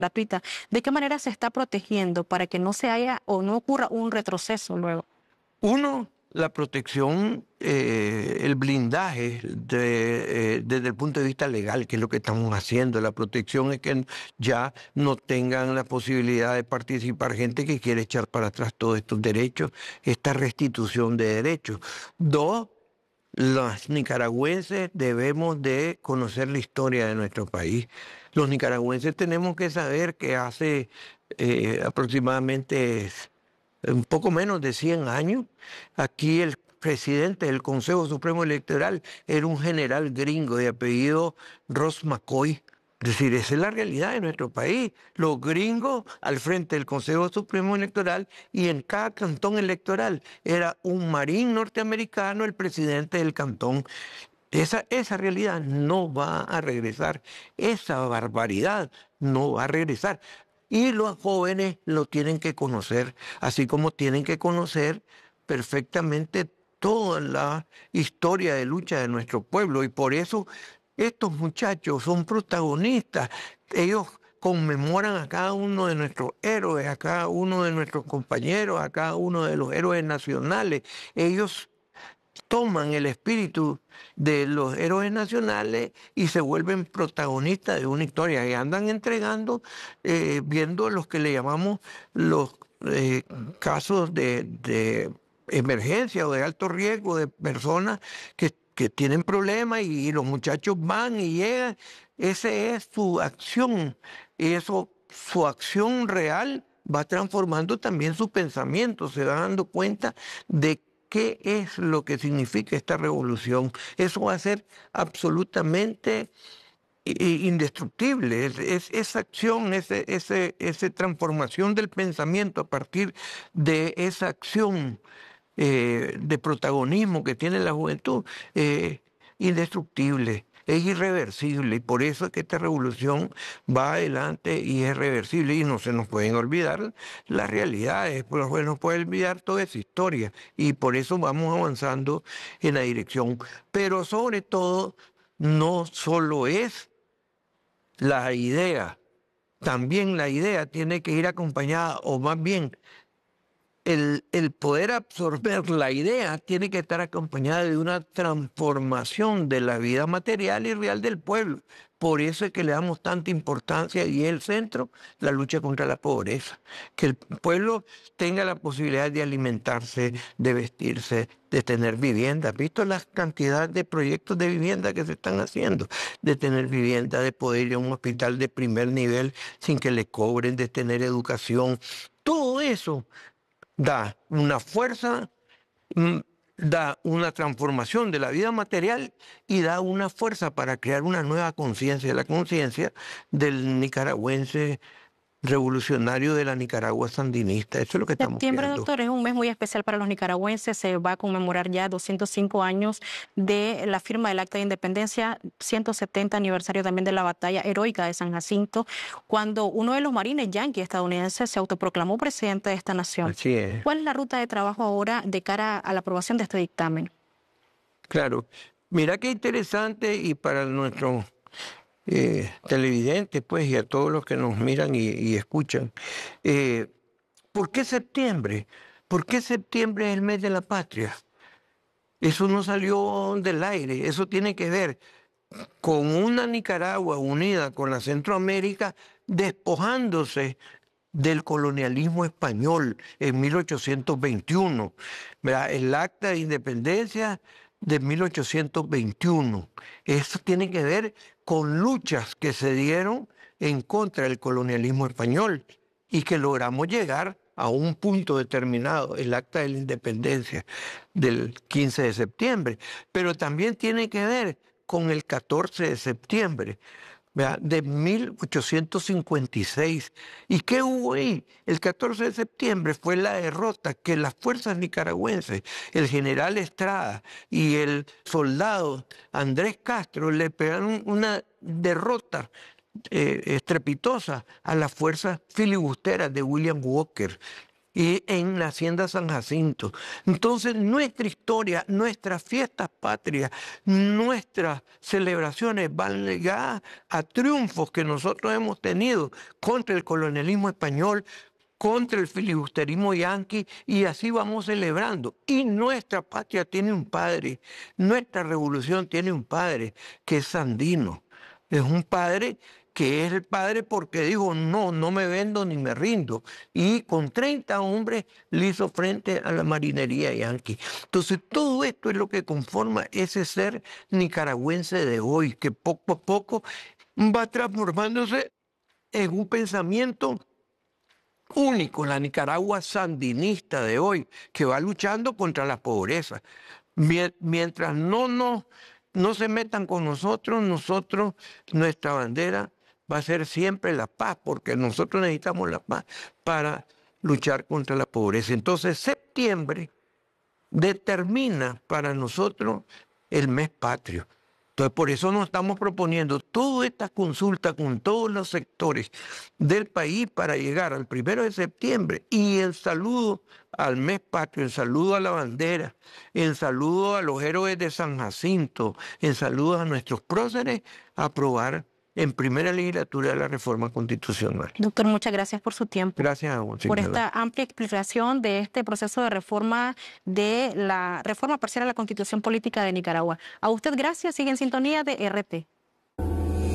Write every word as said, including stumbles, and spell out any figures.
gratuita. ¿De qué manera se está protegiendo para que no se haya o no ocurra un retroceso luego? Uno, la protección, eh, el blindaje de, eh, desde el punto de vista legal, que es lo que estamos haciendo. La protección es que ya no tengan la posibilidad de participar gente que quiere echar para atrás todos estos derechos, esta restitución de derechos. Dos, los nicaragüenses debemos de conocer la historia de nuestro país. Los nicaragüenses tenemos que saber que hace eh, aproximadamente un poco menos de cien años, aquí el presidente del Consejo Supremo Electoral era un general gringo de apellido Ross McCoy. Es decir, esa es la realidad de nuestro país. Los gringos al frente del Consejo Supremo Electoral, y en cada cantón electoral era un marín norteamericano el presidente del cantón. Esa, esa realidad no va a regresar. Esa barbaridad no va a regresar. Y los jóvenes lo tienen que conocer, así como tienen que conocer perfectamente toda la historia de lucha de nuestro pueblo. Y por eso estos muchachos son protagonistas. Ellos conmemoran a cada uno de nuestros héroes, a cada uno de nuestros compañeros, a cada uno de los héroes nacionales. Ellos toman el espíritu de los héroes nacionales y se vuelven protagonistas de una historia y andan entregando, eh, viendo los que le llamamos los eh, casos de, de emergencia o de alto riesgo de personas que, que tienen problemas, y, y los muchachos van y llegan. Esa es su acción, y eso, su acción real va transformando también su pensamiento, se va dando cuenta de qué es lo que significa esta revolución. Eso va a ser absolutamente indestructible. Es, es, esa acción, ese, ese, esa transformación del pensamiento a partir de esa acción eh, de protagonismo que tiene la juventud, eh, indestructible. Es irreversible, y por eso es que esta revolución va adelante y es reversible, y no se nos pueden olvidar las realidades, pues no nos puede olvidar toda esa historia, y por eso vamos avanzando en la dirección. Pero sobre todo, no solo es la idea, también la idea tiene que ir acompañada, o más bien, El, el poder absorber la idea tiene que estar acompañada de una transformación de la vida material y real del pueblo. Por eso es que le damos tanta importancia, y el centro, la lucha contra la pobreza. Que el pueblo tenga la posibilidad de alimentarse, de vestirse, de tener vivienda. ¿Has visto la cantidad de proyectos de vivienda que se están haciendo? De tener vivienda, de poder ir a un hospital de primer nivel sin que le cobren, de tener educación. Todo eso da una fuerza, da una transformación de la vida material, y da una fuerza para crear una nueva conciencia, la conciencia del nicaragüense revolucionario, de la Nicaragua sandinista. Eso es lo que estamos Septiembre, viendo. doctor, es un mes muy especial para los nicaragüenses. Se va a conmemorar ya doscientos cinco años de la firma del Acta de Independencia, ciento setenta aniversario también de la batalla heroica de San Jacinto, cuando uno de los marines yanquis estadounidenses se autoproclamó presidente de esta nación. Así es. ¿Cuál es la ruta de trabajo ahora de cara a la aprobación de este dictamen? Claro. Mira qué interesante, y para nuestros eh, televidentes, pues, y a todos los que nos miran y, y escuchan, eh, ¿por qué septiembre? ¿Por qué septiembre es el mes de la patria? Eso no salió del aire, eso tiene que ver con una Nicaragua unida con la Centroamérica, despojándose del colonialismo español en mil ochocientos veintiuno. ¿Verdad? El Acta de Independencia de mil ochocientos veintiuno. Eso tiene que ver con luchas que se dieron en contra del colonialismo español, y que logramos llegar a un punto determinado, el Acta de la Independencia del quince de septiembre. Pero también tiene que ver con el catorce de septiembre, ¿verdad?, de mil ochocientos cincuenta y seis. ¿Y qué hubo ahí? El catorce de septiembre fue la derrota que las fuerzas nicaragüenses, el general Estrada y el soldado Andrés Castro, le pegaron una derrota eh, estrepitosa a las fuerzas filibusteras de William Walker. y en la Hacienda San Jacinto. Entonces, nuestra historia, nuestras fiestas patrias, nuestras celebraciones van ligadas a triunfos que nosotros hemos tenido contra el colonialismo español, contra el filibusterismo yanqui, y así vamos celebrando. Y nuestra patria tiene un padre, nuestra revolución tiene un padre, que es Sandino. Es un padre que es el padre porque dijo, no, no me vendo ni me rindo. Y con treinta hombres le hizo frente a la marinería yanqui. Entonces, todo esto es lo que conforma ese ser nicaragüense de hoy, que poco a poco va transformándose en un pensamiento único, la Nicaragua sandinista de hoy, que va luchando contra la pobreza. Mientras no, no, no se metan con nosotros, nosotros, nuestra bandera va a ser siempre la paz, porque nosotros necesitamos la paz para luchar contra la pobreza. Entonces, septiembre determina para nosotros el mes patrio. Entonces, por eso nos estamos proponiendo toda esta consulta con todos los sectores del país para llegar al primero de septiembre y el saludo al mes patrio, el saludo a la bandera, el saludo a los héroes de San Jacinto, el saludo a nuestros próceres, a aprobar en primera legislatura la reforma constitucional. Doctor, muchas gracias por su tiempo. Gracias a vos, por esta amplia explicación de este proceso de reforma de la reforma parcial a la Constitución Política de Nicaragua. A usted gracias, sigue en sintonía de R T.